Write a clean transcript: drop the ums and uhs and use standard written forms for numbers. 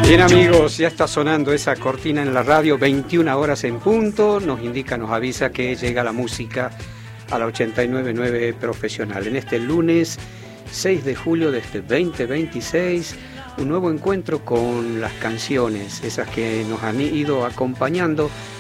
Bien amigos, ya está sonando esa cortina en la radio, 21 horas en punto, nos indica, nos avisa que llega la música a la 89.9 Profesional. En este lunes 6 de julio de este 2026, un nuevo encuentro con las canciones, esas que nos han ido acompañando